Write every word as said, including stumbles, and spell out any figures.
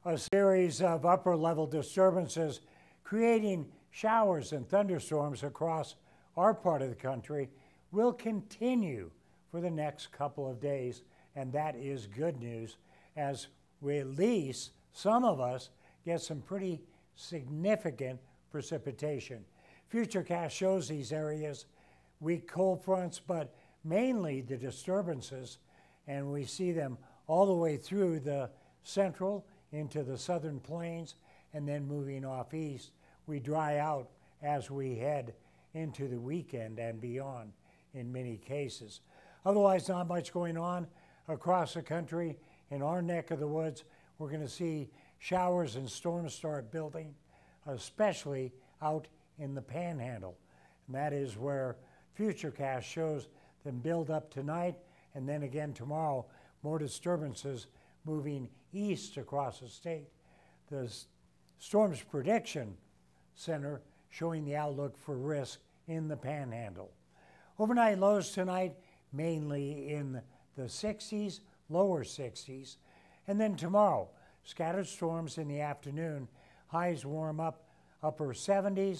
A series of upper level disturbances creating showers and thunderstorms across our part of the country will continue for the next couple of days, and that is good news, as we, at least some of us, get some pretty significant precipitation. Futurecast shows these areas weak cold fronts, but mainly the disturbances, and we see them all the way through the central into the southern plains, and then moving off east. We dry out as we head into the weekend and beyond in many cases. Otherwise, not much going on across the country. In our neck of the woods, we're going to see showers and storms start building, especially out in the Panhandle. And that is where Futurecast shows them build up tonight, and then again tomorrow, more disturbances moving east across the state. The Storms Prediction Center showing the outlook for risk in the Panhandle. Overnight lows tonight mainly in the sixties, lower sixties, and then tomorrow, scattered storms in the afternoon. Highs warm up upper seventies,